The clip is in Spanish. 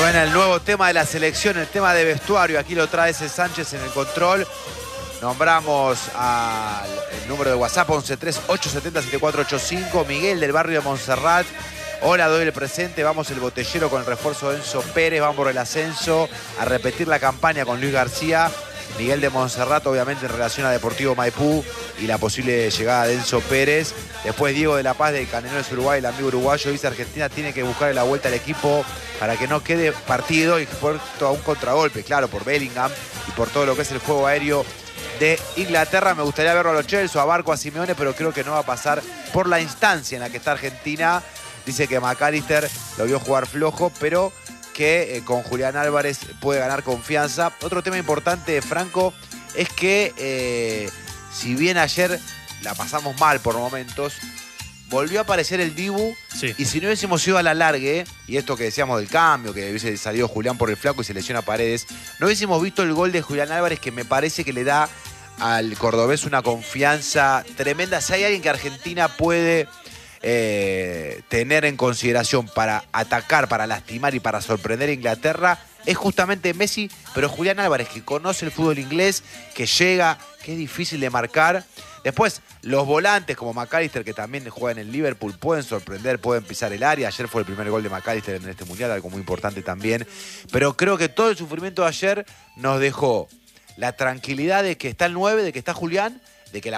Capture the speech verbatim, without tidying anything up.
Suena el nuevo tema de la selección, el tema de vestuario. Aquí lo trae ese Sánchez en el control. Nombramos al el número de WhatsApp once tres ocho siete cero siete cuatro ocho cinco. Miguel del barrio de Montserrat. Hola, doy el presente. Vamos el botellero con el refuerzo de Enzo Pérez. Vamos por el ascenso. A repetir la campaña con Luis García. Miguel de Montserrat, obviamente, en relación a Deportivo Maipú y la posible llegada de Enzo Pérez. Después Diego de la Paz de Canelones Uruguay, el amigo uruguayo, dice: Argentina tiene que buscar la vuelta al equipo para que no quede partido y por todo un contragolpe, claro, por Bellingham y por todo lo que es el juego aéreo de Inglaterra. Me gustaría verlo a los Chelsea, a Barco, a Simeone, pero creo que no va a pasar por la instancia en la que está Argentina. Dice que McAllister lo vio jugar flojo, pero que eh, con Julián Álvarez puede ganar confianza. Otro tema importante, Franco, es que eh, si bien ayer la pasamos mal por momentos, volvió a aparecer el Dibu. Sí. Y si no hubiésemos ido a la largue, y esto que decíamos del cambio, que hubiese salido Julián por el flaco y se lesiona Paredes, no hubiésemos visto el gol de Julián Álvarez, que me parece que le da al cordobés una confianza tremenda. Si hay alguien que Argentina puede Eh, tener en consideración para atacar, para lastimar y para sorprender a Inglaterra, es justamente Messi, pero Julián Álvarez, que conoce el fútbol inglés, que llega, que es difícil de marcar. Después, los volantes como McAllister, que también juega en el Liverpool, pueden sorprender, pueden pisar el área. Ayer fue el primer gol de McAllister en este Mundial, algo muy importante también. Pero creo que todo el sufrimiento de ayer nos dejó la tranquilidad de que está el nueve, de que está Julián, de que la